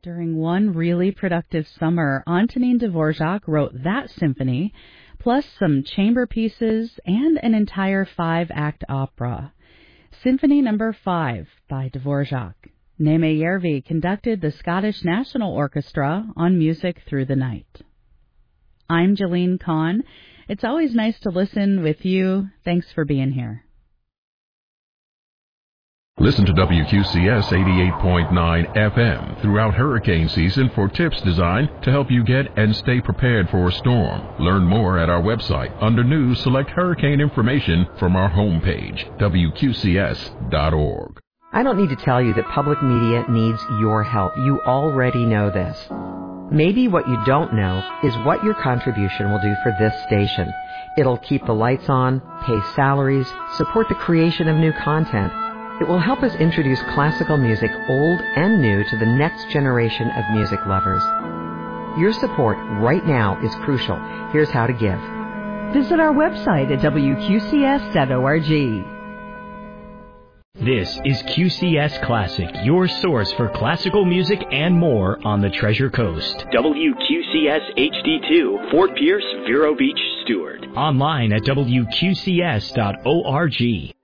During one really productive summer, Antonin Dvorak wrote that symphony, plus some chamber pieces and an entire 5-act opera. Symphony No. 5 by Dvorak. Neme Järvi conducted the Scottish National Orchestra on Music Through the Night. I'm Jalene Kahn. It's always nice to listen with you. Thanks for being here. Listen to WQCS 88.9 FM throughout hurricane season for tips designed to help you get and stay prepared for a storm. Learn more at our website. Under News, select hurricane information from our homepage, WQCS.org. I don't need to tell you that public media needs your help. You already know this. Maybe what you don't know is what your contribution will do for this station. It'll keep the lights on, pay salaries, support the creation of new content. It will help us introduce classical music, old and new, to the next generation of music lovers. Your support right now is crucial. Here's how to give. Visit our website at WQCS.org. This is QCS Classic, your source for classical music and more on the Treasure Coast. WQCS HD2, Fort Pierce, Vero Beach, Stewart. Online at WQCS.org.